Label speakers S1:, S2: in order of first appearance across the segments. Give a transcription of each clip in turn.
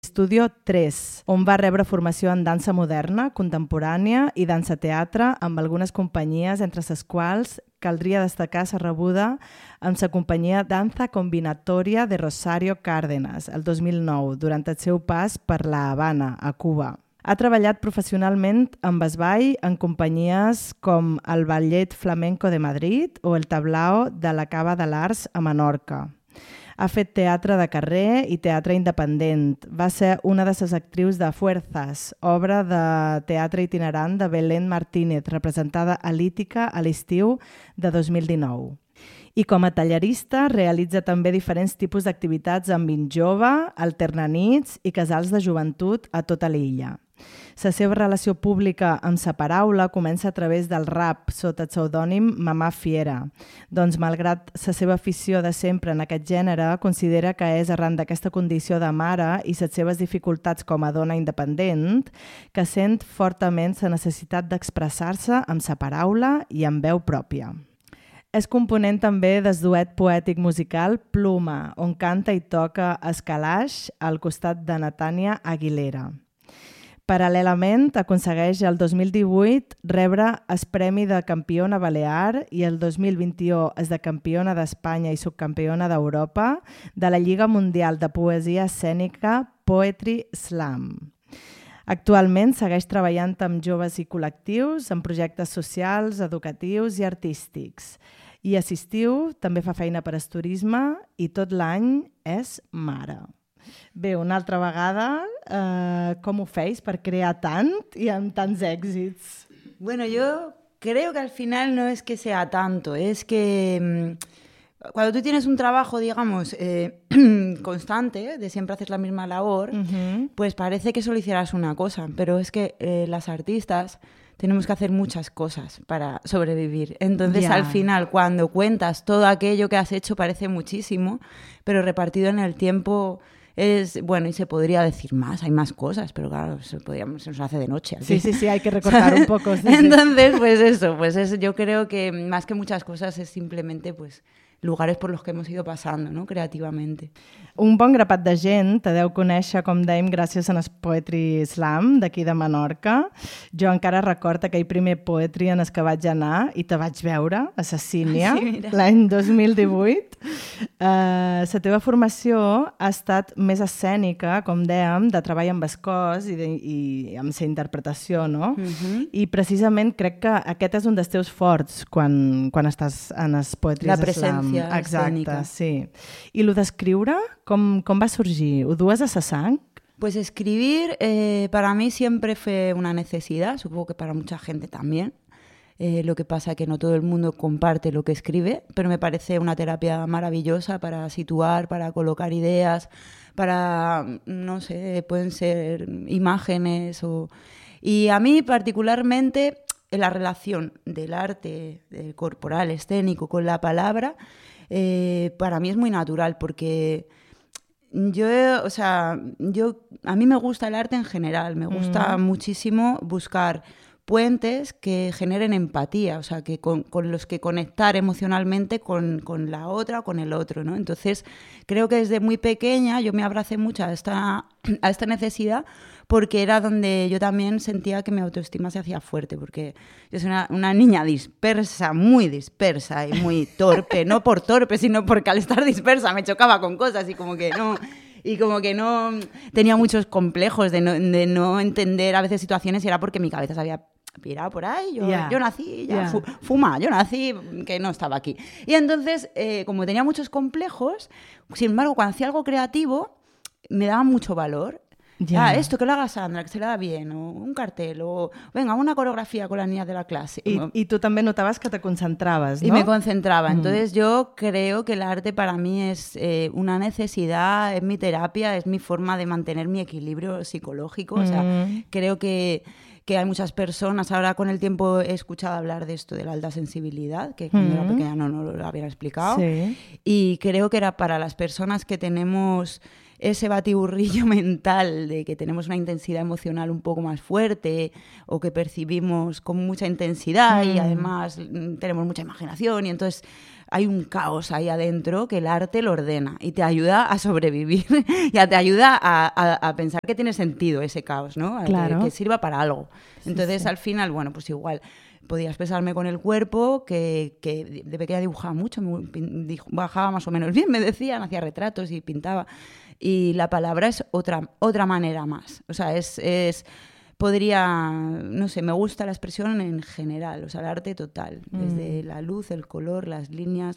S1: Estudio 3, on va rebre formació en dansa moderna, contemporània i dansa-teatre amb algunes companyies, entre les quals caldria destacar la rebuda amb la companyia Danza Combinatoria de Rosario Cárdenas, el 2009, durant el seu pas per La Habana, a Cuba. Ha treballat professionalment amb esbai en companyies com el Ballet Flamenco de Madrid o el Tablao de la Cava de l'Arts a Menorca. Ha fet teatre de carrer i teatre independent. Va ser una de les actrius de Fuerzas, obra de teatre itinerant de Belén Martínez, representada a l'Ítica a l'estiu de 2019. I com a tallerista realitza també diferents tipus d'activitats amb Vint Jove, alternanits i casals de joventut a tota l'illa. La seva relació pública amb sa paraula comença a través del rap sota el pseudònim Mamà Fiera. Doncs, malgrat la seva afició de sempre en aquest gènere, considera que és arran d'aquesta condició de mare i les seves dificultats com a dona independent que sent fortament la necessitat d'expressar-se amb sa paraula i amb veu pròpia. És component també del duet poètic musical Pluma, on canta i toca escalaix al costat de Natània Aguilera. Paral·lelament, aconsegueix el 2018 rebre el Premi de Campiona Balear i el 2021 és de Campiona d'Espanya i Subcampiona d'Europa de la Lliga Mundial de Poesia Escènica Poetry Slam. Actualment segueix treballant amb joves i col·lectius en projectes socials, educatius i artístics. I a l'estiu també fa feina per al turisme i tot l'any és mare. Bé, una altra vegada, com ho feis per crear tant i amb tants èxits?
S2: Bueno, yo creo que al final no es que sea tanto, es que cuando tú tienes un trabajo, digamos, constante, de siempre haces la misma labor, pues parece que solo hicieras una cosa, pero es que las artistas tenemos que hacer muchas cosas para sobrevivir. Entonces, al final, cuando cuentas todo aquello que has hecho, parece muchísimo, pero repartido en el tiempo es, bueno, y se podría decir más, hay más cosas, pero claro, se nos hace de noche. Aquí.
S1: Sí, hay que recortar un poco. Sí,
S2: Entonces, pues eso, yo creo que más que muchas cosas es simplemente, pues, lugares por los que hemos ido passant, no? Creativament.
S1: Un bon grapat de gent te deu conèixer, com dèiem, gràcies a el Poetry Slam d'aquí de Menorca. Jo encara recordo aquell primer Poetry en el que vaig anar i te vaig veure a la Sínia, l'any 2018. La teva formació ha estat més escènica, com dèiem, de treball amb el cos i amb la interpretació, no? I precisament crec que aquest és un dels teus forts quan estàs en el Poetry Slam.
S2: La presència escènica.
S1: Exacte, sí. I el d'escriure, com va surgir? Ho dues a la sang?
S2: Pues escribir para mí siempre fue una necesidad, supongo que para mucha gente también. Lo que pasa que no todo el mundo comparte lo que escribe, pero me parece una terapia maravillosa para situar, para colocar ideas, para, no sé, pueden ser imágenes Y a mí particularmente la relación del arte del corporal, escénico, con la palabra, para mí es muy natural porque a mí me gusta el arte en general, me gusta muchísimo buscar puentes que generen empatía, o sea, que con los que conectar emocionalmente con la otra o con el otro, ¿no? Entonces, creo que desde muy pequeña yo me abracé mucho a esta necesidad porque era donde yo también sentía que mi autoestima se hacía fuerte, porque yo soy una niña dispersa, muy dispersa y muy torpe, no por torpe, sino porque al estar dispersa me chocaba con cosas y como que no tenía muchos complejos de no entender a veces situaciones y era porque mi cabeza se había pirado por ahí, yo nací, yo nací que no estaba aquí. Y entonces, como tenía muchos complejos, sin embargo, cuando hacía algo creativo, me daba mucho valor. Esto que lo haga Sandra, que se le da bien, o un cartel, o venga, una coreografía con las niñas de la clase.
S1: Y tú también notabas que te concentrabas, ¿no?
S2: Y me concentraba. Entonces yo creo que el arte para mí es una necesidad, es mi terapia, es mi forma de mantener mi equilibrio psicológico. O sea, creo que hay muchas personas, ahora con el tiempo he escuchado hablar de esto, de la alta sensibilidad, que cuando era pequeña no lo habían explicado. Sí. Y creo que era para las personas que tenemos ese batiburrillo mental de que tenemos una intensidad emocional un poco más fuerte o que percibimos con mucha intensidad y además tenemos mucha imaginación y entonces hay un caos ahí adentro que el arte lo ordena y te ayuda a sobrevivir, ya te ayuda a pensar que tiene sentido ese caos, ¿no?
S1: Claro.
S2: Que sirva para algo. Entonces, al final, bueno, pues igual podía expresarme con el cuerpo, que de pequeña dibujaba mucho, bajaba más o menos bien, me decían, hacía retratos y pintaba. Y la palabra es otra manera más. O sea, podría, no sé, me gusta la expresión en general, o sea, el arte total, desde la luz, el color, las líneas,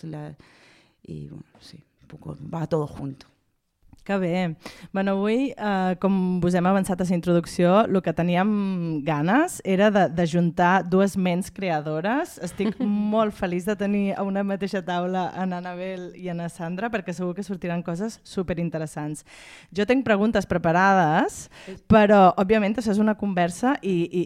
S2: y bueno, sí, un poco, va todo junto.
S1: Que bé. Bueno, avui, com vos hem avançat a la introducció, el que teníem ganes era de juntar dues ments creadores. Estic molt feliç de tenir a una mateixa taula en Anabel i en Sandra, perquè segur que sortiran coses superinteressants. Jo tinc preguntes preparades, però, òbviament, això és una conversa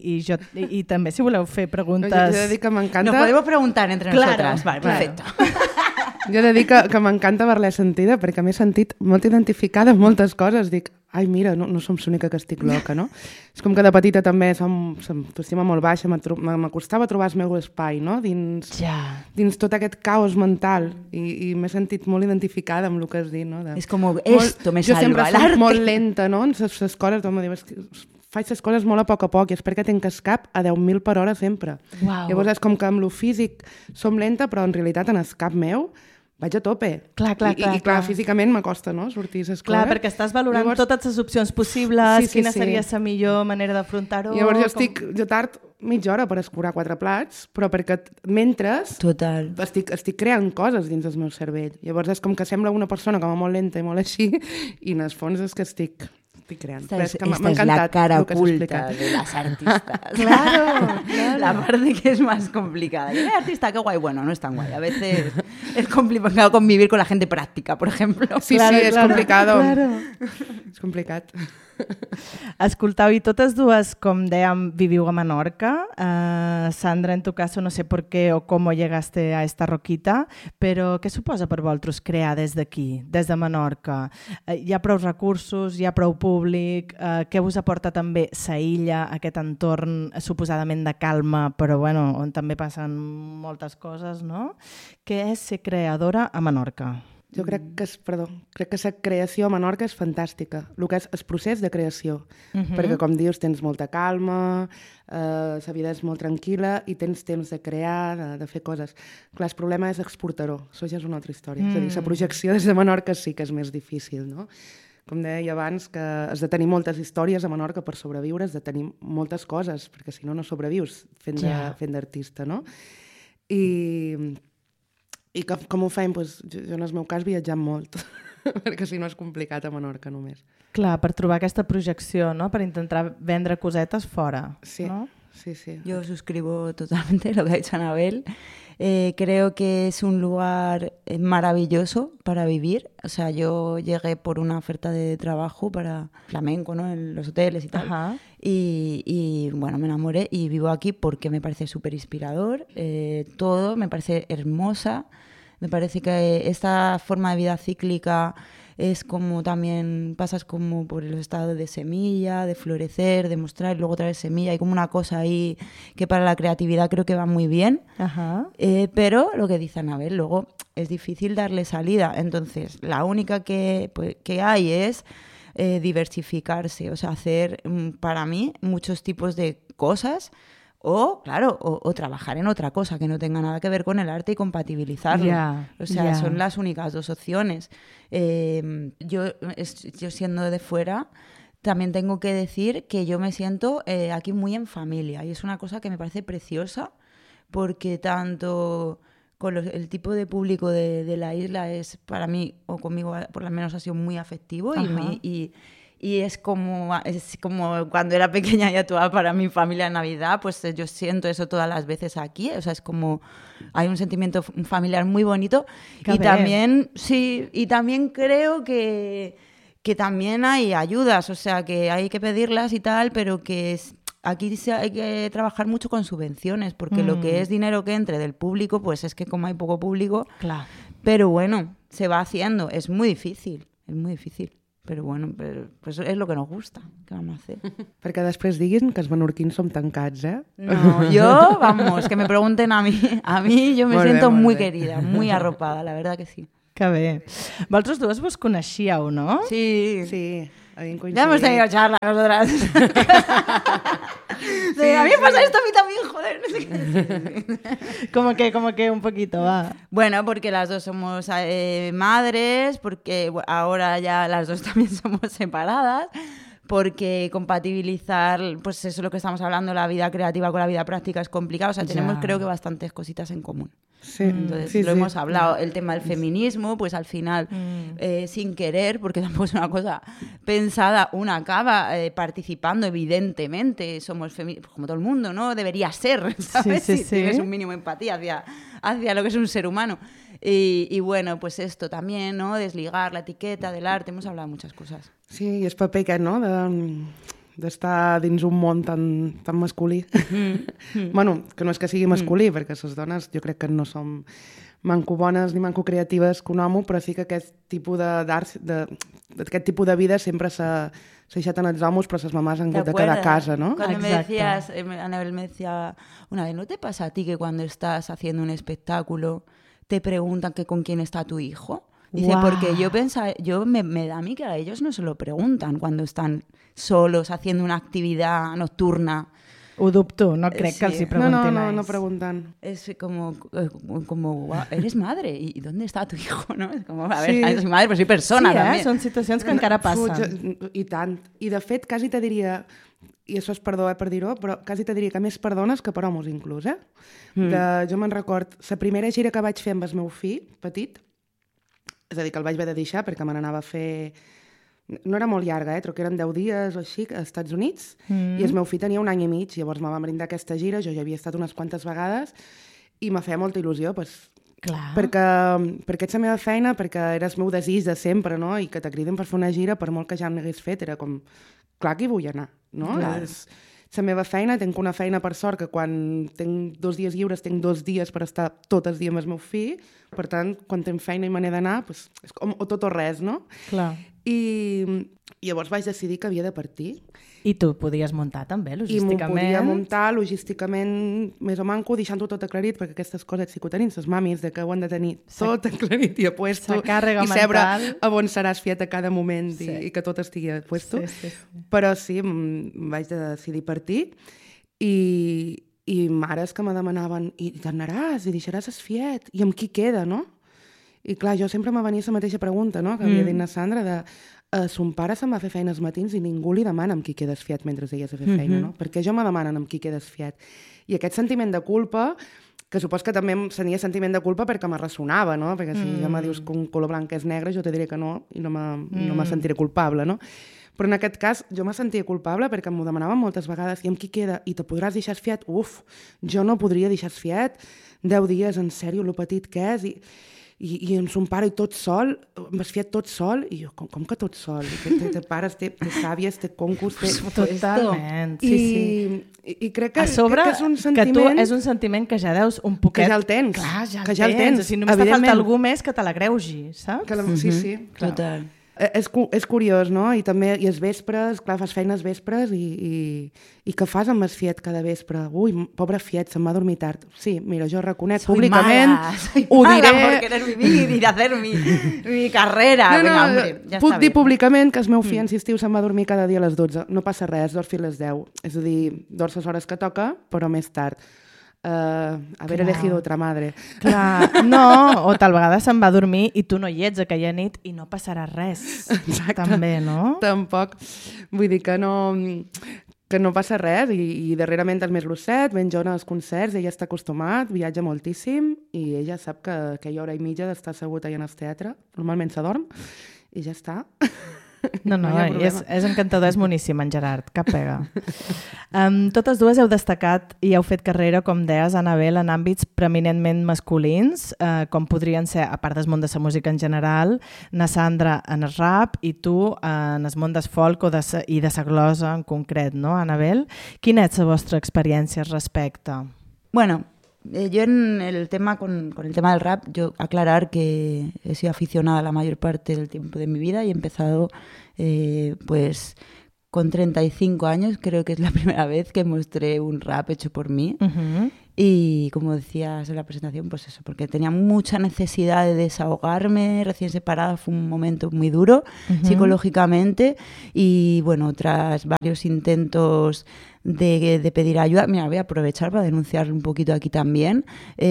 S1: i també, si voleu fer preguntes...
S3: Jo he de dir que m'encanta...
S2: Nos podemos preguntar entre nosotras. Vale, perfecto.
S3: Jo he de dir que m'encanta haver-la sentida perquè m'he sentit molt identificada amb moltes coses. Dic, ai, mira, no som l'única que estic loca, no? És com que de petita també l'autoestima molt baixa, m'acostava trobar el meu espai, no? Dins tot aquest caos mental i m'he sentit molt identificada amb el que has dit, no?
S2: És com, esto me salva l'arte.
S3: Jo sempre soc molt lenta, no? En les coses, tu me dius, faig les coses molt a poc i és perquè tinc el cap a 10.000 per hora sempre.
S1: Wow.
S3: Llavors és com que amb lo físic som lenta, però en realitat en el cap meu vaig a tope.
S1: Clar.
S3: I clar, físicament m'acosta, no?, sortir les coses.
S1: Clar, perquè estàs valorant totes les opcions possibles, quina seria la millor manera d'afrontar-ho...
S3: Llavors jo tard mitja hora per escurar 4 plats, però perquè mentre estic creant coses dins del meu cervell. Llavors és com que sembla una persona com a molt lenta i molt així, i en el fons és que estic creant.
S2: Esta es la cara oculta de las artistas.
S1: Claro.
S2: La parte que es más complicada. El artista, qué guay. Bueno, no es tan guay. A veces es complicado convivir con la gente práctica, por ejemplo.
S3: Sí, és complicado. Claro. És complicat.
S1: Escoltau, i totes dues, com dèiem, viviu a Menorca. Sandra, en tu caso, no sé por qué o cómo llegaste a esta roquita, però què suposa per vosaltres crear des d'aquí, des de Menorca? Hi ha prou recursos, hi ha prou públic, què vos aporta també sa illa, aquest entorn suposadament de calma, però bueno, on també passen moltes coses, no? Què és ser creadora a Menorca?
S3: Jo crec que la creació a Menorca és fantàstica, el que és el procés de creació, perquè com dius tens molta calma, la vida és molt tranquil·la i tens temps de crear, de fer coses. Clar, el problema és exportar-ho, això ja és una altra història, és a dir, la projecció des de Menorca sí que és més difícil, no? Com deia abans, que has de tenir moltes històries a Menorca per sobreviure, has de tenir moltes coses, perquè si no, no sobrevius fent d'artista, no? I com ho fem? Pues, jo en el meu cas viatjant molt, perquè si no és complicat a Menorca només.
S1: Clar, per trobar aquesta projecció, ¿no? Per intentar vendre cosetes fora.
S3: Sí,
S1: ¿no?
S3: Sí.
S2: Yo suscribo totalmente lo que ha dicho Anabel. Creo que es un lugar maravilloso para vivir. O sea, yo llegué por una oferta de trabajo para flamenco, ¿no? En los hoteles y tal.
S1: Ajá.
S2: Y bueno, me enamoré y vivo aquí porque me parece súper inspirador. Todo me parece hermosa. Me parece que esta forma de vida cíclica es como también pasas como por el estado de semilla, de florecer, de mostrar y luego traer semilla. Hay como una cosa ahí que para la creatividad creo que va muy bien.
S1: Ajá.
S2: Pero lo que dice Anabel, luego es difícil darle salida. Entonces, la única que hay es diversificarse, o sea, hacer para mí muchos tipos de cosas. O, claro, o trabajar en otra cosa que no tenga nada que ver con el arte y compatibilizarlo. O sea, son las únicas dos opciones. Yo siendo de fuera, también tengo que decir que yo me siento aquí muy en familia. Y es una cosa que me parece preciosa, porque tanto con el tipo de público de la isla es, para mí, o conmigo por lo menos ha sido muy afectivo y es como cuando era pequeña y actuaba para mi familia en Navidad, pues yo siento eso todas las veces aquí. O sea, es como hay un sentimiento familiar muy bonito. Y también, sí, y también creo que también hay ayudas, o sea, que hay que pedirlas y tal, pero que aquí hay que trabajar mucho con subvenciones, porque lo que es dinero que entre del público, pues es que como hay poco público,
S1: Clar.
S2: Pero bueno, se va haciendo. Es muy difícil, Però bueno, pues és lo que nos gusta. Què vam a fer?
S3: Perquè després diguin que els menorquins som tancats, eh?
S2: No, yo, vamos, que me pregunten a mí yo me siento muy querida, muy arropada, la verdad que sí.
S1: Que bé. Vosaltres dues vos coneixíeu, no?
S2: Sí.
S3: Sí, habíem coincidit.
S2: Ya hemos tenido charla nosotras. Sí, a mí me pasa esto a mí también, joder. No sé qué.
S1: Como que un poquito, va.
S2: Bueno, porque las dos somos madres, porque ahora ya las dos también somos separadas, porque compatibilizar, pues eso es lo que estamos hablando, la vida creativa con la vida práctica es complicado. O sea, tenemos creo que bastantes cositas en común.
S3: Sí,
S2: entonces
S3: sí,
S2: lo hemos hablado. El tema del feminismo, pues al final, sin querer, porque tampoco es una cosa pensada, una acaba participando, evidentemente. Somos como todo el mundo, ¿no? Debería ser, ¿sabes?
S1: Sí,
S2: si tienes un mínimo de empatía hacia lo que es un ser humano. Y bueno, pues esto también, ¿no? Desligar la etiqueta del arte, hemos hablado de muchas cosas.
S3: Sí, i és paper aquest, no?, d'estar dins un món tan masculí. Bueno, que no és que sigui masculí, perquè les dones jo crec que no som mancobones ni mancocreatives que un home, però sí que aquest tipus d'art, aquest tipus de vida sempre s'ha deixat en els homes, però les mamàs han hagut de quedar a casa, ¿no?
S2: Cuando me decías, Anabel me decía una vez, ¿no te pasa a ti que cuando estás haciendo un espectáculo te preguntan que con quién está tu hijo? Dice, wow. Porque me da a mí que a ellos no se lo preguntan cuando están solos haciendo una actividad nocturna.
S1: Ho dubto, no crec que els hi preguntin a ells.
S3: No preguntan.
S2: Es como wow, eres madre, ¿y dónde está tu hijo? ¿No? Es como, a ver, soy madre, però soy persona, també.
S1: Són situacions que encara passen.
S3: I tant. I de fet, quasi te diria, i això és perdó per dir-ho, però quasi te diria que més perdones que per homes inclús, eh? Jo me'n record, la primera gira que vaig fer amb el meu fill, petit, és a dir, que el vaig haver de deixar perquè me n'anava a fer... No era molt llarga, crec que eren 10 dies o així, als Estats Units, i el meu fill tenia 1 any i mig, llavors me va brindar aquesta gira, jo ja havia estat unes quantes vegades, i me feia molta il·lusió, doncs, perquè ets la meva feina, perquè era el meu desig de sempre, no? I que te criden per fer una gira, per molt que ja n'hagués fet, era com, clar que hi vull anar, no? És la meva feina, tinc una feina per sort que quan tinc 2 dies lliures tinc 2 dies per estar tot el dia amb el meu fill, per tant, quan tinc feina i me n'he d'anar, doncs, és com o tot o res, no?
S1: Clar.
S3: I llavors vaig decidir que havia de partir.
S1: I tu podies muntar també, logísticament?
S3: I m'ho podia muntar logísticament més o manco, deixant-ho tot aclarit, perquè aquestes coses sí que ho tenim, les mamis, de que ho han de tenir tot aclarit i a puesto, i saber a on seràs fiat a cada moment i que tot estigui a puesto. Sí. Però sí, vaig decidir partir i mares que me demanaven i t'anaràs i deixaràs el fiet, i amb qui queda, no? I clar, jo sempre me venia la mateixa pregunta, no?, que havia dit la Sandra, de son pare se'n va fer feina als matins i ningú li demana amb qui quedes fiat mentre ella s'ha fet feina, no? Perquè jo me demanen amb qui quedes fiat. I aquest sentiment de culpa, que supos que també tenia sentiment de culpa perquè me ressonava, no? Perquè si ja me dius que un color blanc és negre, jo te diré que no i no me sentiré culpable, no? Però en aquest cas jo me sentia culpable perquè m'ho demanaven moltes vegades, i amb qui queda? I te podràs deixar fiat? Uf, jo no podria deixar fiat 10 dies, en sèrio, lo petit que és, i amb son pare i tot sol, m'has fiat tot sol, i jo, com que tot sol? Té pares, té sàvies, té concurs, té...
S1: Totalment, sí.
S3: I crec que,
S1: a sobre,
S3: que és un sentiment...
S1: que tu és un sentiment que ja deus un poquet...
S3: Que ja el tens.
S1: Clar,
S3: ja el tens.
S1: O sigui, només te falta algú més que te l'agreugi, saps?
S3: Sí.
S2: Total.
S3: És curiós, no? I també, i els vespres, clar, fas feines vespres i què fas amb el fiet cada vespre? Ui, pobre fiet, se'm va dormir tard. Sí, mira, jo reconec públicament, ho diré...
S2: por querer vivir y hacer mi carrera.
S3: No,
S2: venga, hombre, ja
S3: puc dir públicament que el meu fill, insistiu, se'm va dormir cada dia a les 12. No passa res, dorm fins a les 10. És a dir, dorm les hores que toca, però més tard. Haver elegido otra madre.
S1: Clar, no, o tal vegada se'n va dormir i tu no hi ets aquella nit i no passarà res.
S3: Exacte.
S1: També, no?
S3: Tampoc. Vull dir que no passa res i darrerament el més grosset, ben jove als concerts, ella està acostumat, viatja moltíssim i ella sap que aquella hora i mitja d'estar assegut allà en el teatre, normalment s'adorm i ja està.
S1: No, és encantador, és moníssim, en Gerard, cap pega. Totes dues heu destacat i heu fet carrera, com deies, Anabel, en àmbits preeminentment masculins, com podrien ser, a part del món de la música en general, na Sandra en el rap i tu en el món del folk i de la glosa en concret, no, Anabel? Quina és la vostra experiència al respecte?
S2: Bueno, yo en el tema, con el tema del rap, yo aclarar que he sido aficionada la mayor parte del tiempo de mi vida y he empezado pues con 35 años creo que es la primera vez que mostré un rap hecho por mí.
S1: Uh-huh.
S2: Y como decías en la presentación, pues eso, porque tenía mucha necesidad de desahogarme, recién separada, fue un momento muy duro psicológicamente, y bueno, tras varios intentos de pedir ayuda, mira, voy a aprovechar para denunciar un poquito aquí también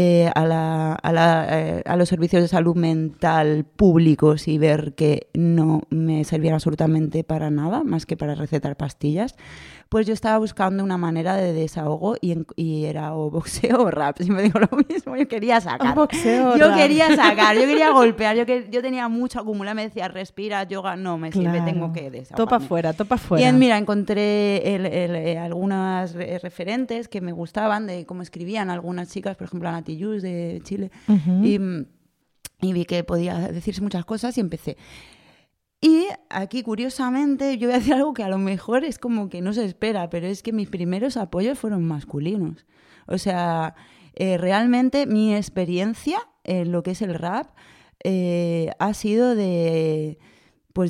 S2: a los servicios de salud mental públicos y ver que no me servían absolutamente para nada, más que para recetar pastillas. Pues yo estaba buscando una manera de desahogo y era o boxeo o rap. Siempre digo lo mismo, yo quería sacar. Yo quería golpear, yo tenía mucho acumulado, me decía, respira, yoga, no me sirve, tengo que desahogarme. Topa fuera. Y mira, encontré algunas referentes que me gustaban de cómo escribían algunas chicas, por ejemplo, Ana Tillús de Chile, y vi que podía decirse muchas cosas y empecé. Y aquí, curiosamente, yo voy a decir algo que a lo mejor es como que no se espera, pero es que mis primeros apoyos fueron masculinos. O sea, realmente mi experiencia en lo que es el rap ha sido pues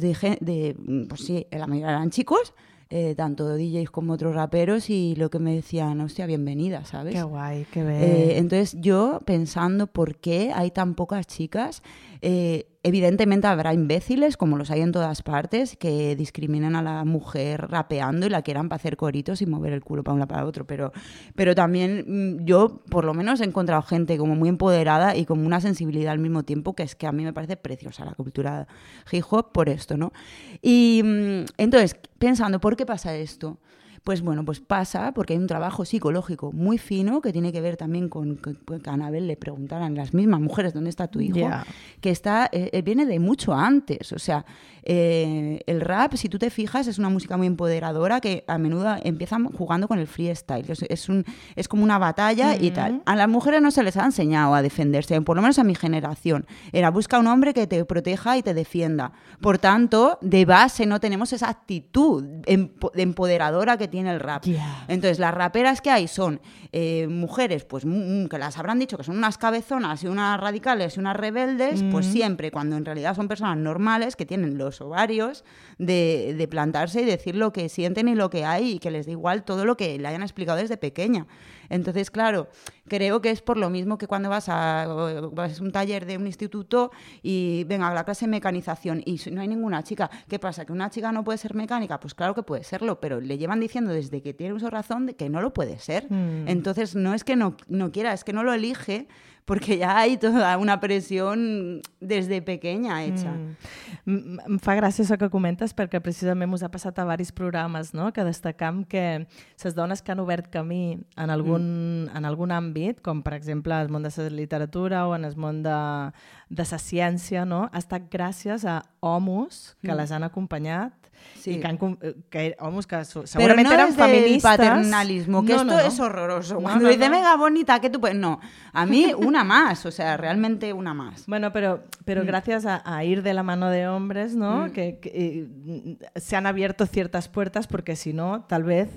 S2: sí, la mayoría eran chicos, tanto DJs como otros raperos, y lo que me decían, hostia, bienvenida, ¿sabes?
S1: Qué guay, qué bien.
S2: Entonces yo pensando por qué hay tan pocas chicas, evidentemente habrá imbéciles, como los hay en todas partes, que discriminan a la mujer rapeando y la quieran para hacer coritos y mover el culo para un lado para otro, pero también yo por lo menos he encontrado gente como muy empoderada y con una sensibilidad al mismo tiempo, que es que a mí me parece preciosa la cultura hip hop por esto, ¿no? Y entonces, pensando, ¿por qué pasa esto? Pues bueno, pues pasa porque hay un trabajo psicológico muy fino que tiene que ver también con que a Anabel le preguntaran las mismas mujeres ¿dónde está tu hijo? Que viene de mucho antes. O sea, el rap, si tú te fijas, es una música muy empoderadora que a menudo empieza jugando con el freestyle. Es como una batalla y tal. A las mujeres no se les ha enseñado a defenderse, por lo menos a mi generación. Era busca un hombre que te proteja y te defienda. Por tanto, de base no tenemos esa actitud empoderadora que tiene el rap. Entonces, las raperas que hay son mujeres, pues que las habrán dicho que son unas cabezonas y unas radicales y unas rebeldes, pues siempre, cuando en realidad son personas normales que tienen los ovarios de plantarse y decir lo que sienten y lo que hay, y que les da igual todo lo que le hayan explicado desde pequeña. Entonces, claro, creo que es por lo mismo que cuando vas a un taller de un instituto y venga, a la clase de mecanización y no hay ninguna chica. ¿Qué pasa? ¿Que una chica no puede ser mecánica? Pues claro que puede serlo, pero le llevan diciendo desde que tiene uso razón de que no lo puede ser. Entonces, no es que no quiera, es que no lo elige, porque ja hay toda una pressió des de pequeña hecha.
S1: Em fa gràcia això que comentes, perquè precisament us ha passat a diversos programes, no? Que destacam que les dones que han obert camí en algun àmbit, com per exemple el món de la literatura o en el món de la ciència, no? Ha estat gràcies a homes que les han acompanyat. Sí. Y que homos que seguramente eran feministas.
S2: Pero no es del paternalismo, que esto es horroroso. Cuando dice, venga, bonita, que tú puedes... No, a mí una más, o sea, realmente una más.
S1: Bueno, pero gracias a ir de la mano de hombres, ¿no? Que se han abierto ciertas puertas, porque si no, tal vez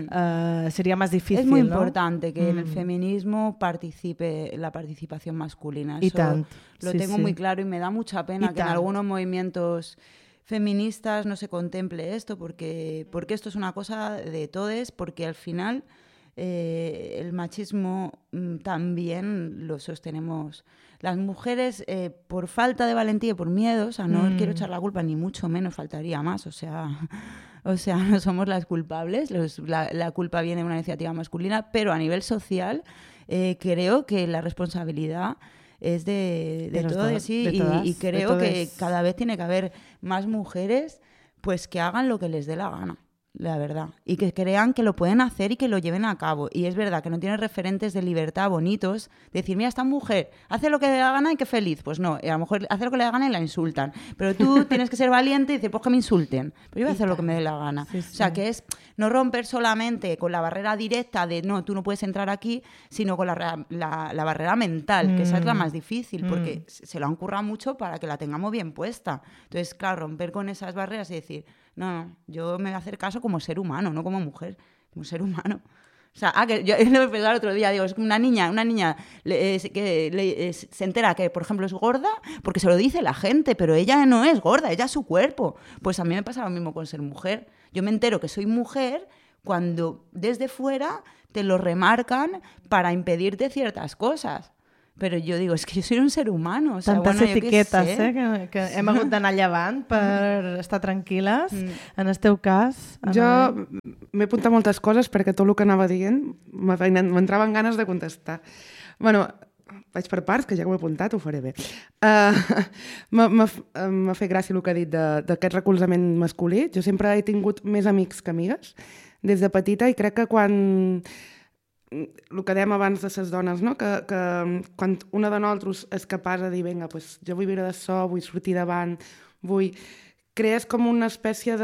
S1: sería más difícil,
S2: es muy
S1: ¿no?
S2: importante que en el feminismo participe la participación masculina. Eso
S1: y tant.
S2: Lo tengo muy claro, y me da mucha pena que en algunos movimientos feministas no se contemple esto, porque esto es una cosa de todes, porque al final el machismo también lo sostenemos las mujeres por falta de valentía y por miedo. O sea, no quiero echar la culpa, ni mucho menos, faltaría más, o sea, no somos las culpables, la culpa viene de una iniciativa masculina, pero a nivel social creo que la responsabilidad es de todos, sí, y creo que cada vez tiene que haber más mujeres pues que hagan lo que les dé la gana, la verdad, y que crean que lo pueden hacer y que lo lleven a cabo. Y es verdad que no tienen referentes de libertad bonitos, decir, mira, esta mujer hace lo que le da gana y qué feliz. Pues no, a lo mejor hace lo que le da gana y la insultan, pero tú tienes que ser valiente y decir, pues que me insulten, pero yo voy a hacer lo que me dé la gana. Sí. O sea, que es no romper solamente con la barrera directa de no, tú no puedes entrar aquí, sino con la barrera mental, que esa es la más difícil, porque se lo han currado mucho para que la tengamos bien puesta. Entonces, claro, romper con esas barreras y decir, no, yo me voy a hacer caso como ser humano, no como mujer, como ser humano. O sea, que yo lo pensaba el otro día, digo, es una niña se entera que, por ejemplo, es gorda porque se lo dice la gente, pero ella no es gorda, ella es su cuerpo. Pues a mí me pasa lo mismo con ser mujer. Yo me entero que soy mujer cuando desde fuera te lo remarcan para impedirte ciertas cosas. Però jo digo, és que jo soy un ser humano. O sea,
S1: Tantes etiquetes,
S2: que
S1: que hem hagut d'anar llevant per estar tranquil·les. En el teu cas...
S3: Jo m'he apuntat moltes coses perquè tot el que anava dient m'entraven ganes de contestar. Bueno, vaig per parts, que ja ho he apuntat, ho faré bé. M'ha fet gràcia el que ha dit d'aquest recolzament masculí. Jo sempre he tingut més amics que amigues des de petita i crec que quan... el que dèiem abans de les dones, no? que quan una de nosaltres és capaç de dir vinga, pues, jo vull viure d'això, vull sortir davant, crees com una espècie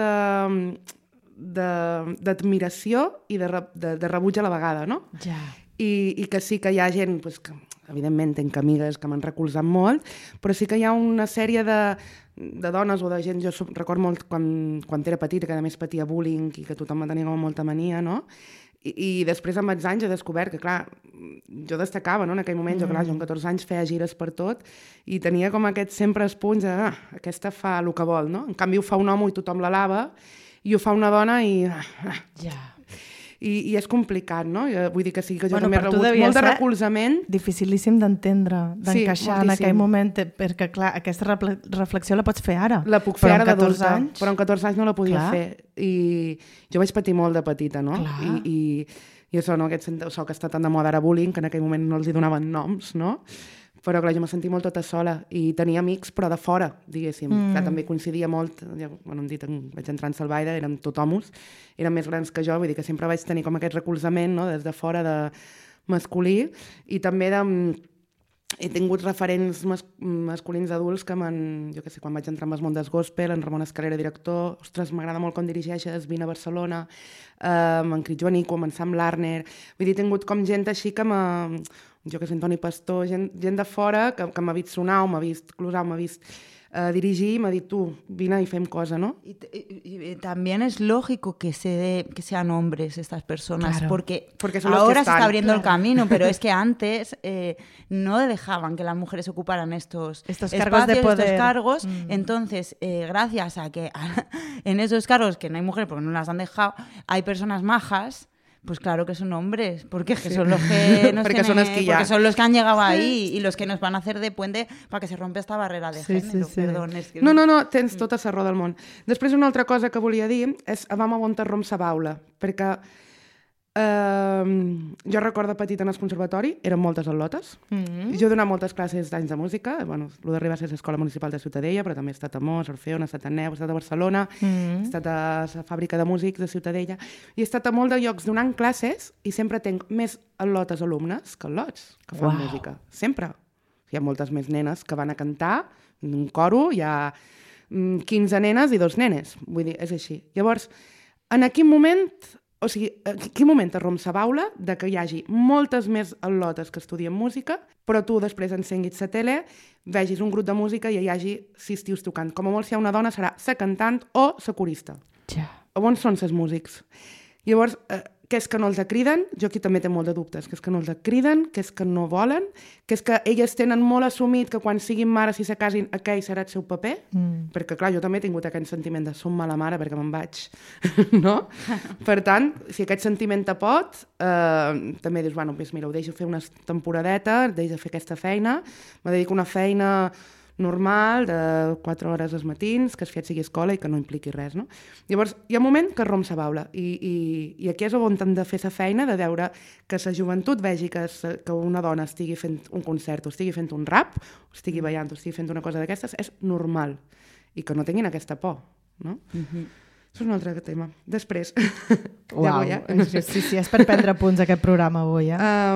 S3: d'admiració i de rebuig a la vegada, no?
S1: Ja.
S3: I que sí que hi ha gent, pues, que evidentment tenc amigues que m'han recolzat molt, però sí que hi ha una sèrie de dones o de gent, jo recordo molt quan era petita, que a més patia bullying i que tothom me tenia com molta mania, no? I després amb els anys he descobert que, clar, jo destacava, no?, en aquell moment, jo amb 14 anys feia gires per tot i tenia com aquest sempre espunys de aquesta fa el que vol, no? En canvi ho fa un home i tothom la lava i ho fa una dona i...
S1: Ja.
S3: I és complicat, no? Vull dir que sí, que jo també he rebut molt de recolzament.
S1: Dificilíssim d'entendre, d'encaixar en aquell moment, perquè, clar, aquesta reflexió la pots fer ara.
S3: La puc fer ara d'adulta, però amb 14 anys no la podia fer. I jo vaig patir molt de petita, no? I això, no? Això que està tan de moda ara bullying, que en aquell moment no els hi donaven noms, no? Però clar, jo me sentia molt tota sola i tenia amics, però de fora, diguéssim. Que també coincidia molt, bueno, hem dit, vaig entrar en Salvaire, érem tot homes, eren més grans que jo, vull dir que sempre vaig tenir com aquest recolzament, no?, des de fora de masculí, i també he tingut referents masculins adults que jo què sé, quan vaig entrar en el món del gospel, en Ramon Escalera, director, ostres, m'agrada molt com dirigeixes, vine a Barcelona, en Crit Joanico, en Sam Larner, vull dir, he tingut com gent així que jo que sé, Antoni Pastor, gent de fora que m'ha vist sonar o m'ha vist closar o m'ha vist dirigir y me ha dicho, tú, vine y fem cosa, ¿no?
S2: Y también es lógico que sean hombres estas personas,
S1: claro,
S2: porque
S3: son los
S2: ahora
S3: que
S2: se está abriendo el camino, pero es que antes no dejaban que las mujeres ocuparan estos
S1: cargos de poder.
S2: Estos cargos. Entonces, gracias a que en esos cargos, que no hay mujeres porque no las han dejado, hay personas majas. Pues claro que son hombres, porque son los que
S3: porque son los que
S2: han llegado ahí y los que nos van a hacer de puente para que se rompa esta barrera de género.
S1: Sí.
S2: Perdón, és que...
S3: No, tens tota la raó del món. Després una altra cosa que volia dir és vam a on rom sa baula, perquè jo recordo petita en el conservatori, eren moltes al·lotes. Jo he donat moltes classes d'anys de música, bueno, el d'arribar a ser l'Escola Municipal de Ciutadella, però també he estat a Mos, Orfeon, he estat a Neu, he estat a Barcelona, he estat a la fàbrica de músics de Ciutadella, i he estat a molt de llocs donant classes i sempre tenc més al·lotes alumnes que al·lots que fan música. Sempre. Hi ha moltes més nenes que van a cantar, en un coro hi ha 15 nenes i 2 nenes. Vull dir, és així. Llavors, en quin moment... O sigui, quin moment es romp sa baula de que hi hagi moltes més al·lotes que estudien música, però tu després encenguis la tele, vegis un grup de música i hi hagi 6 tios tocant. Com a molt si hi ha una dona serà la cantant o la corista.
S1: Ja.
S3: On són els músics? Llavors, què és que no els criden? Jo aquí també tinc molt de dubtes. Què és que no els criden? Què és que no volen? Què és que elles tenen molt assumit que quan siguin mares i se casin, aquell serà el seu paper? Perquè, clar, jo també he tingut aquest sentiment de som mala mare perquè me'n vaig, no? Per tant, si aquest sentiment te pot, també dius, bueno, doncs mira, ho deixo fer una temporadeta, deixo fer aquesta feina, me dedico a una feina normal, de 4 hores als matins, que es fiat sigui escola i que no impliqui res, no? Llavors, hi ha un moment que romp sa baula i aquí és on hem de fer la feina de veure que la joventut vegi que una dona estigui fent un concert o estigui fent un rap, o estigui ballant o estigui fent una cosa d'aquestes, és normal i que no tinguin aquesta por, no? Això és un altre tema. Després...
S1: Uau, sí, és per prendre punts aquest programa avui,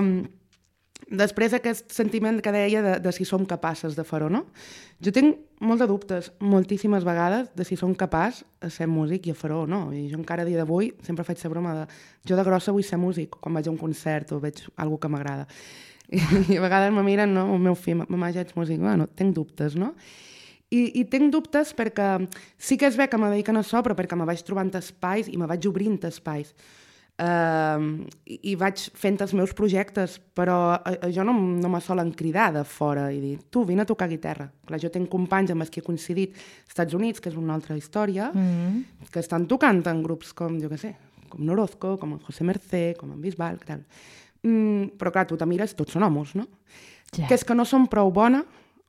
S3: Després aquest sentiment que deia de si som capaces de fer-ho, no? Jo tinc molt de dubtes, moltíssimes vegades, de si som capaç de ser músic i a fer-ho o no. I jo encara a dia d'avui sempre faig la broma de jo de grossa vull ser músic quan vaig a un concert o veig alguna que m'agrada. I a vegades me miren, no? El meu fill, mamà, ja ets músic. Bueno, tinc dubtes, no? I tinc dubtes perquè sí que és bé que me dediquen a això, però perquè me vaig trobant espais i me vaig obrint espais. i vaig fent els meus projectes, però jo no me solen cridar de fora i dir, tu, vine a tocar guitarra. Clar, jo tinc companys amb els que he coincidit als Estats Units, que és una altra història, que estan tocant en grups com, jo què sé, com Norozco, com en José Mercé, com en Bisbal, que tal. Però clar, tu te mires, tots són homes, no? Ja. Que és que no som prou bona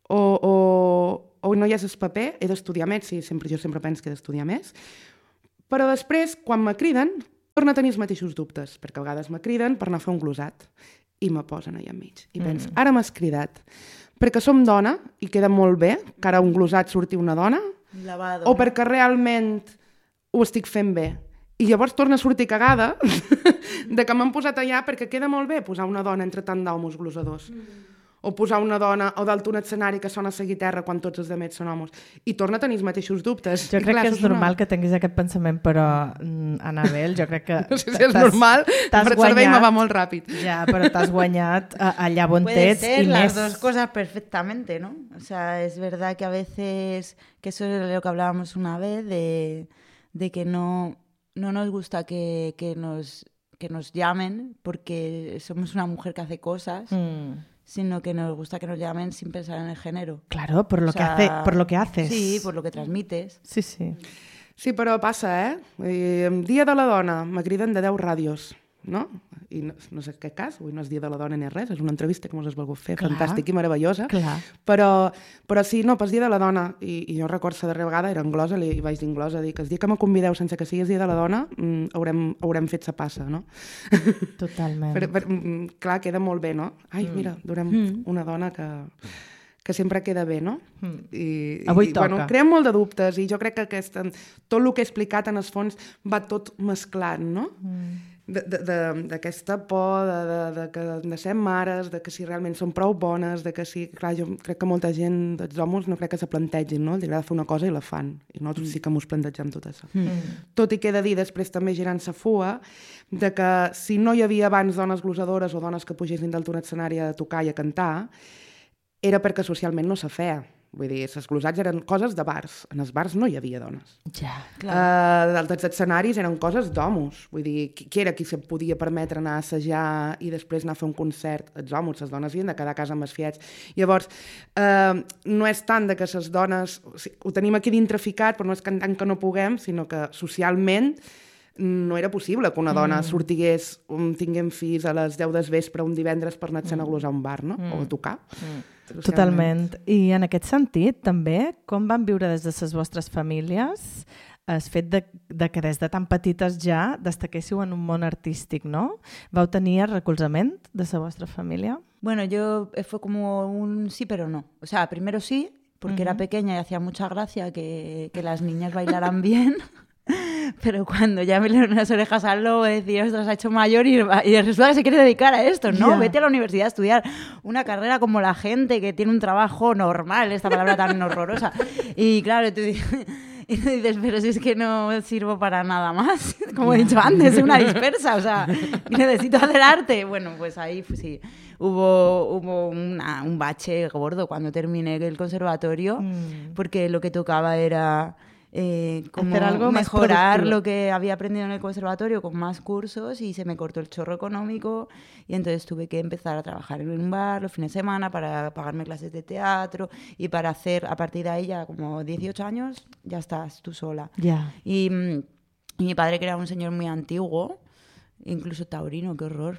S3: o no hi és el paper, he d'estudiar més, sí, jo sempre penso que he d'estudiar més, però després, quan me criden, torno a tenir els mateixos dubtes, perquè a vegades me criden per anar a fer un glosat i me posen allà enmig. I penso, ara m'has cridat perquè som dona i queda molt bé que ara un glosat surti una dona, o perquè realment ho estic fent bé. I llavors torna a sortir cagada de que m'han posat allà perquè queda molt bé posar una dona entre tant d'homes glosadors. O posar una dona o dalt un escenari que sona la guitarra quan tots els altres són homes. I torna a tenir els mateixos dubtes.
S1: Jo crec que és normal que tinguis aquest pensament, però, Anabel, jo crec que...
S3: No sé si és normal, però el cervell me va molt ràpid.
S1: Ja, però t'has guanyat allà on ets i més.
S2: Puede ser las dos cosas perfectamente, ¿no? O sea, es verdad que a veces, que eso es lo que hablábamos una vez, de que no nos gusta que nos llamen porque somos una mujer que hace cosas... sino que nos gusta que nos llamen sin pensar en el género.
S1: Claro, por lo que haces.
S2: Sí, por lo que transmites.
S1: Sí, sí.
S3: Sí, però passa, Dia de la dona, me criden de 10 ràdios, no? I no sé què cas, avui no és Dia de la dona ni res, és una entrevista que mos has volgut fer, fantàstic i meravellosa.
S1: Clar.
S3: Però sí, no, pas Dia de la dona, i jo recordo la darrera vegada, era en glosa, i vaig dir en glosa, dic, el dia que me convideu sense que siguis Dia de la dona, haurem fet sa passa, no?
S1: Totalment.
S3: Clar, queda molt bé, no? Ai, mira, durem una dona que sempre queda bé, no?
S1: Avui toca.
S3: Bueno, crea molt de dubtes, i jo crec que tot el que he explicat en els fons va tot mesclant, no? D'aquesta por de ser mares, de que si realment són prou bones, de que si... Clar, jo crec que molta gent, els homes, no crec que se plantegin, no? Els agrada fer una cosa i la fan. I nosaltres sí que mos plantegem tot això. Tot i que he de dir, després també girant sa fua, de que si no hi havia abans dones glosadores o dones que pugessin dalt d'un escenari a tocar i a cantar, era perquè socialment no se feia. Vull dir, els glosats eren coses de bars. En els bars no hi havia dones.
S1: Ja, clar.
S3: Els escenaris eren coses d'homes. Vull dir, qui era qui se podia permetre anar a assajar i després anar a fer un concert? Els homes, les dones havien de quedar a casa amb els fiets. Llavors, no és tant de que les dones... O sigui, ho tenim aquí dintre ficat, però no és tant que no puguem, sinó que socialment no era possible que una dona sortigués tinguent fills a les 10 del vespre un divendres per anar-se'n a glosar a un bar, no? O a tocar.
S1: Totalment. I en aquest sentit, també, com van viure des de les vostres famílies el fet de que des de tan petites ja destaquéssiu en un món artístic, no? Vau tenir recolzament de la vostra família?
S2: Bueno, yo fue como un sí pero no. O sea, primero sí, porque era pequeña y hacía mucha gracia que las niñas bailaran bien. Pero cuando ya me le dieron las orejas al lobo, decía, ostras, ha hecho mayor y resulta que se quiere dedicar a esto, ¿no? Yeah. Vete a la universidad a estudiar una carrera como la gente que tiene un trabajo normal, esta palabra tan horrorosa. Y claro, tú dices, pero si es que no sirvo para nada más, como he dicho antes, soy una dispersa, o sea, necesito hacer arte. Bueno, pues ahí pues, sí, hubo un bache gordo cuando terminé el conservatorio, porque lo que tocaba era... como hacer algo mejorar lo que había aprendido en el conservatorio con más cursos y se me cortó el chorro económico y entonces tuve que empezar a trabajar en un bar los fines de semana para pagarme clases de teatro y para hacer a partir de ahí ya como 18 años ya estás tú sola.
S1: Yeah.
S2: Y mi padre, que era un señor muy antiguo, incluso taurino, qué horror,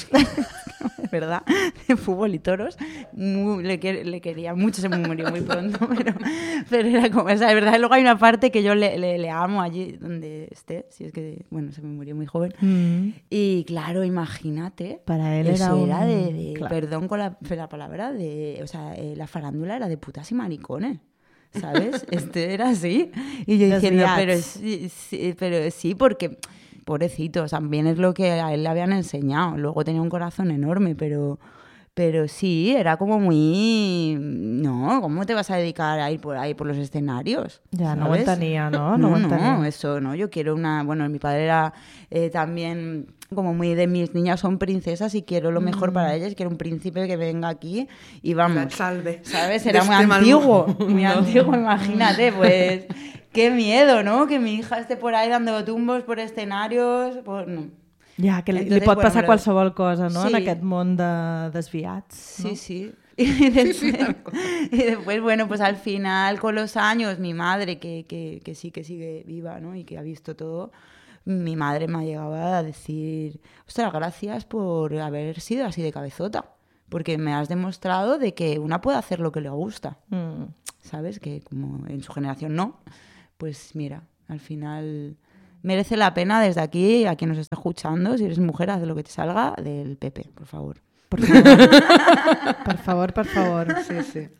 S2: ¿verdad? De fútbol y toros, le quería mucho, se me murió muy pronto, pero era como, o sea, de verdad, luego hay una parte que yo le amo allí donde esté, si es que, bueno, se me murió muy joven, y claro, imagínate,
S1: para él
S2: eso
S1: era
S2: claro. Perdón con la palabra, o sea, la farándula era de putas y maricones. ¿Sabes? Era así. Y yo diciendo, pero sí, porque... Pobrecito, también es lo que a él le habían enseñado. Luego tenía un corazón enorme, pero sí, era como muy... No, ¿cómo te vas a dedicar a ir por ahí por los escenarios?
S1: Ya,
S2: ¿sabes?
S1: no mantenía, ¿no?
S2: No, eso no. Yo quiero una... Bueno, mi padre era también como muy de mis niñas son princesas y quiero lo mejor para ellas. Quiero un príncipe que venga aquí y vamos.
S3: Salve.
S2: ¿Sabes? Era muy antiguo. Muy antiguo, imagínate, pues... Qué miedo, ¿no? Que mi hija esté por ahí dando tumbos por escenarios. No.
S1: Ja, que li
S2: Entonces,
S1: pot
S2: bueno,
S1: passar qualsevol cosa, no?,
S2: sí.
S1: en aquest món de desviats. No?
S2: Sí, sí. Y después, bueno, pues al final, con los años, mi madre, que sí que sigue viva, ¿no? Y que ha visto todo, mi madre me ha llegado a decir, ostras, gracias por haber sido así de cabezota, porque me has demostrado de que una puede hacer lo que le gusta, ¿sabes? Que como en su generación no, pues mira, al final merece la pena desde aquí, a quien nos está escuchando, si eres mujer, haz lo que te salga del PP, por favor.
S1: Por favor. Per favor, per favor.
S3: Sí, sí.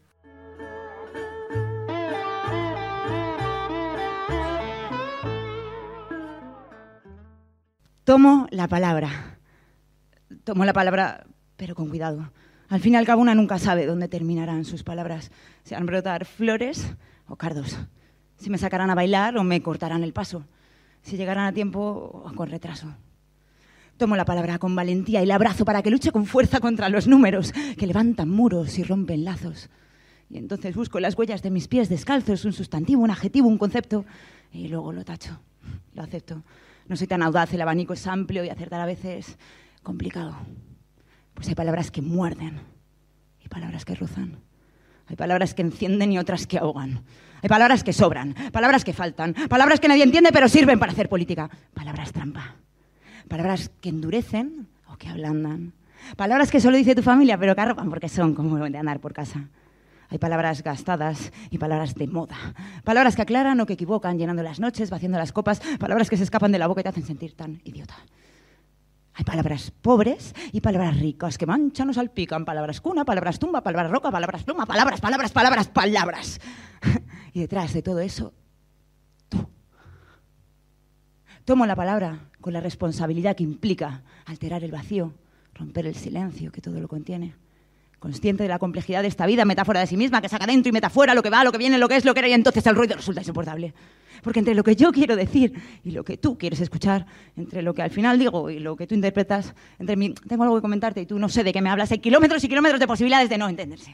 S2: Tomo la palabra. Tomo la palabra, pero con cuidado. Al fin y al cabo, una nunca sabe dónde terminarán sus palabras. Si van a brotar flores o cardos. Si me sacarán a bailar o me cortarán el paso. Si llegarán a tiempo o con retraso. Tomo la palabra con valentía y la abrazo para que luche con fuerza contra los números que levantan muros y rompen lazos. Y entonces busco en las huellas de mis pies descalzos un sustantivo, un adjetivo, un concepto y luego lo tacho, lo acepto. No soy tan audaz, el abanico es amplio y acertar a veces complicado. Pues hay palabras que muerden y palabras que rozan. Hay palabras que encienden y otras que ahogan. Hay palabras que sobran, palabras que faltan, palabras que nadie entiende pero sirven para hacer política. Palabras trampa. Palabras que endurecen o que ablandan. Palabras que solo dice tu familia, pero que arropan porque son como de andar por casa. Hay palabras gastadas y palabras de moda. Palabras que aclaran o que equivocan, llenando las noches, vaciando las copas. Palabras que se escapan de la boca y te hacen sentir tan idiota. Hay palabras pobres y palabras ricas que manchan o salpican. Palabras cuna, palabras tumba, palabras roca, palabras pluma, palabras, palabras, palabras, palabras. Y detrás de todo eso, tú. Tomo la palabra con la responsabilidad que implica alterar el vacío, romper el silencio que todo lo contiene. Consciente de la complejidad de esta vida, metáfora de sí misma, que saca dentro y meta fuera lo que va, lo que viene, lo que es, lo que era, y entonces el ruido resulta insoportable. Porque entre lo que yo quiero decir y lo que tú quieres escuchar, entre lo que al final digo y lo que tú interpretas, entre mí, tengo algo que comentarte y tú no sé de qué me hablas, hay kilómetros y kilómetros de posibilidades de no entenderse.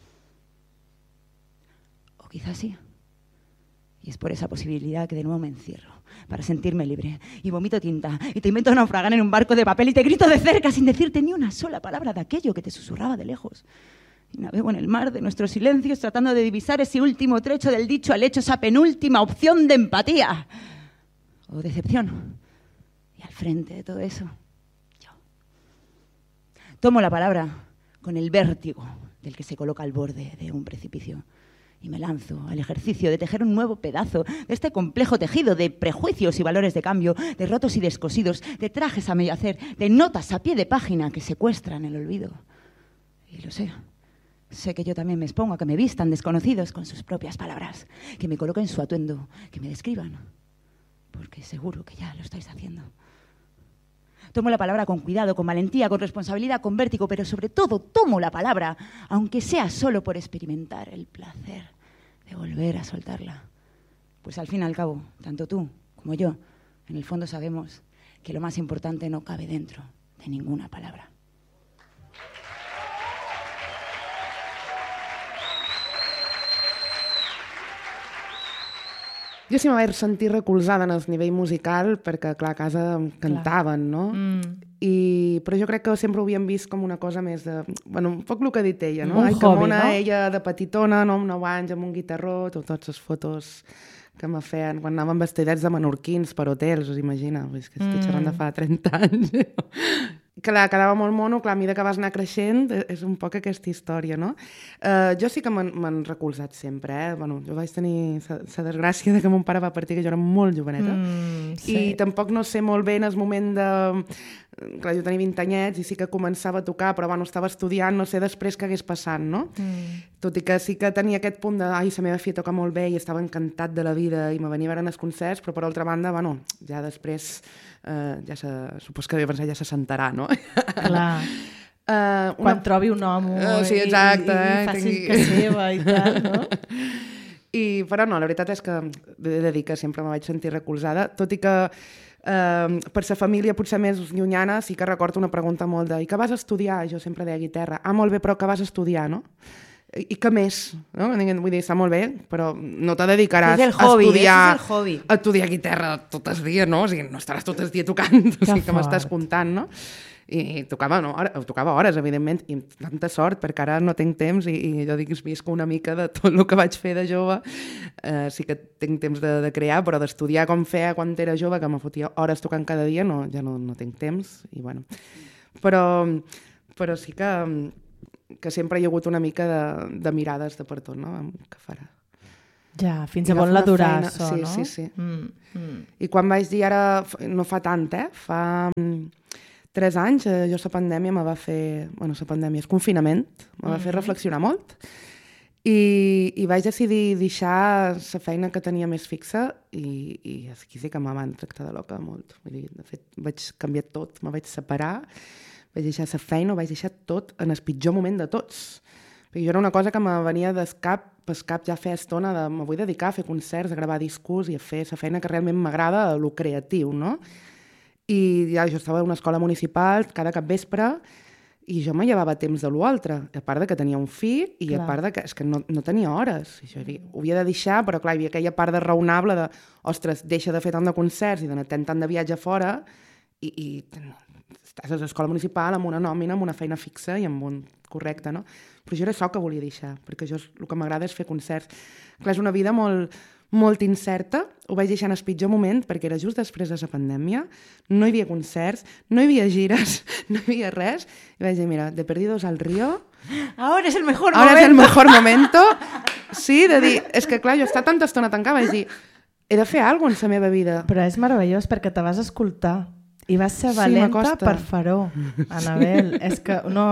S2: O quizás sí. Y es por esa posibilidad que de nuevo me encierro, para sentirme libre. Y vomito tinta, y te invento naufragar en un barco de papel, y te grito de cerca sin decirte ni una sola palabra de aquello que te susurraba de lejos. Y navego en el mar de nuestros silencios tratando de divisar ese último trecho del dicho al hecho, esa penúltima opción de empatía. O decepción. Y al frente de todo eso, yo. Tomo la palabra con el vértigo del que se coloca al borde de un precipicio. Y me lanzo al ejercicio de tejer un nuevo pedazo de este complejo tejido de prejuicios y valores de cambio, de rotos y descosidos, de trajes a medio hacer, de notas a pie de página que secuestran el olvido. Y lo sé. Sé que yo también me expongo a que me vistan desconocidos con sus propias palabras, que me coloquen su atuendo, que me describan. Porque seguro que ya lo estáis haciendo. Tomo la palabra con cuidado, con valentía, con responsabilidad, con vértigo, pero sobre todo tomo la palabra, aunque sea solo por experimentar el placer de volver a soltarla. Pues al fin y al cabo, tanto tú como yo, en el fondo sabemos que lo más importante no cabe dentro de ninguna palabra.
S3: Jo sí m'ho vaig sentir recolzada en el nivell musical perquè, clar, a casa cantaven, no? Però jo crec que sempre ho havíem vist com una cosa més de... Bueno, un poc el que ha dit ella, no?
S1: Un
S3: Ai,
S1: hobby,
S3: Mona,
S1: no?
S3: ella de petitona, no? Amb 9 anys, amb un guitarró, totes les fotos que me feien quan anàvem vestidets de menorquins per hotels, us imagina? És que estic xerrant de fa 30 anys. Clar, quedava molt mono, clar, a mesura que vas anar creixent, és un poc aquesta història, no? Jo sí que m'han recolzat sempre, Bueno, jo vaig tenir la desgràcia de que mon pare va partir, que jo era molt joveneta,
S1: sí.
S3: i tampoc no sé molt bé en el moment de... Clar, jo tenia 20 anyets i sí que començava a tocar, però bueno, estava estudiant, no sé després què hagués passat, no? Tot i que sí que tenia aquest punt de ai, la meva filla toca molt bé i estava encantat de la vida i me venia a veure en els concerts, però per altra banda, bueno, ja després supos que devia pensar ja se sentarà, no?
S1: Clar. Quan trobi un home
S3: sí, exacte,
S1: i faci que seva i tal, no?
S3: Però no, la veritat és que he de dir que sempre me vaig sentir recolzada, tot i que per sa família potser més llunyana sí que recordo una pregunta molt de i què vas estudiar? Jo sempre deia guitarra. Ah, molt bé, però què vas estudiar, no? I què més? No? Vull dir, està molt bé, però no te dedicaràs
S2: és el hobby,
S3: a
S2: és el hobby.
S3: estudiar guitarra tot el dia, no? O sigui, no estaràs tot el dia tocant, o sigui, que m'estàs contant, no? I tocava hores, evidentment, i amb tanta sort, perquè ara no tinc temps i jo dic, visco una mica de tot el que vaig fer de jove. Sí que tinc temps de crear, però d'estudiar com feia quan era jove, que me fotia hores tocant cada dia, no, ja no tinc temps. I bueno. Però sí que sempre hi ha hagut una mica de mirades de per tot, no? Què farà?
S1: Ja, fins a on la durà, això,
S3: sí,
S1: no?
S3: Sí. I quan vaig dir ara, no fa tant, fa 3 anys, jo la pandèmia me va fer... Bueno, la pandèmia, el confinament, me va fer reflexionar molt i vaig decidir deixar la feina que tenia més fixa i aquí sí que me van tractar de loca molt. Vull dir, de fet, vaig canviar tot, me vaig separar, vaig deixar la feina, ho vaig deixar tot en el pitjor moment de tots. Perquè jo era una cosa que me venia pel cap ja feia estona de me vull dedicar a fer concerts, a gravar discos i a fer la feina que realment m'agrada, lo creatiu, no? I ja jo estava a una escola municipal cada capvespre i jo me llevava temps de l'altre, a part de que tenia un fill i a part de que, és que no tenia hores. I jo ho havia de deixar, però clar, hi havia aquella part de raonable de, ostres, deixa de fer tant de concerts i d'anar tant de viatge fora i estàs a l'escola municipal amb una nòmina, amb una feina fixa i amb un correcte, no? Però jo era això que volia deixar, perquè jo el que m'agrada és fer concerts. Clar, és una vida molt incerta, ho vaig deixar en el pitjor moment perquè era just després de la pandèmia, no hi havia concerts, no hi havia gires, no hi havia res, i vaig dir, mira, de perdidos al río...
S2: Ahora es el mejor momento.
S3: Ahora es el mejor momento. Sí, de dir, és que clar, jo he estat tanta estona tancada, vaig dir, he de fer alguna cosa en la meva vida.
S1: Però és meravellós perquè te vas escoltar i vas ser valenta per fer-ho, Anabel. És que no...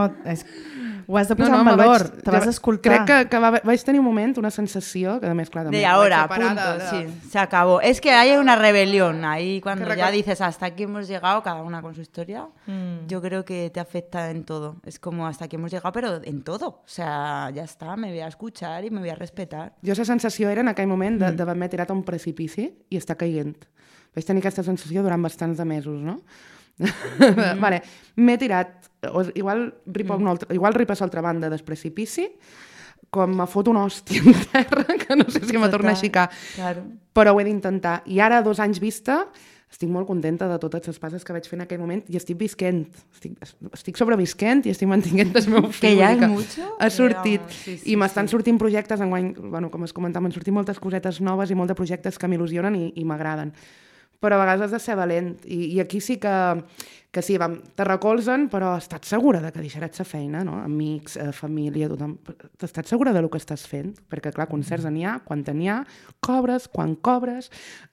S1: Ho has de posar en valor, te vas escoltar.
S3: Crec que vaig tenir un moment, una sensació, que a més, clar,
S2: de ahora, punto, sí, se acabó. Es que hay una rebelión ahí, cuando ya dices hasta aquí hemos llegado, cada una con su historia, yo creo que te afecta en todo. Es como hasta aquí hemos llegado, pero en todo. O sea, ya está, me voy a escuchar y me voy a respetar.
S3: Jo la sensació era en aquell moment d'haver-me tirat a un precipici i estar caient. Vaig tenir aquesta sensació durant bastants de mesos, no? Vale, m'he tirat igual ripes a l'altra banda del precipici com me fot una hòstia en terra que no sé si me torna a aixecar, però ho he d'intentar i ara 2 anys vista estic molt contenta de totes les passes que vaig fer en aquell moment i estic visquent, estic sobrevisquent i estic mantinguent el meu fill.
S2: Que ja és mucho.
S3: Ha sortit i m'estan sortint projectes enguany, bueno, com es comentava, m'han sortit moltes cosetes noves i molts de projectes que m'il·lusionen i m'agraden. Però a vegades has de ser valent. I aquí sí que sí, te recolzen, però estàs segura de que deixaràs la feina, no? Amics, família, tothom. Estàs segura del que estàs fent? Perquè, clar, concerts n'hi ha, quan n'hi ha, cobres, quan cobres,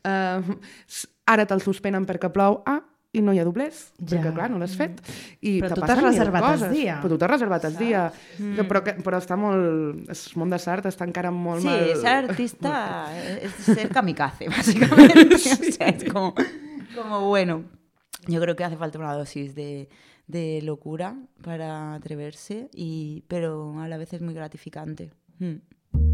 S3: ara te'l suspenen perquè plou, i no hi ha doblers, perquè clar, no l'has fet. I
S1: però tu t'has reservat el dia.
S3: Però tu t'has reservat el dia. Però està molt... El món de l'art està encara molt mal...
S2: Sí, ser artista es ser kamikaze, básicamente. O sea, es como bueno. Yo creo que hace falta una dosis de locura para atreverse, pero a la vez es muy gratificante.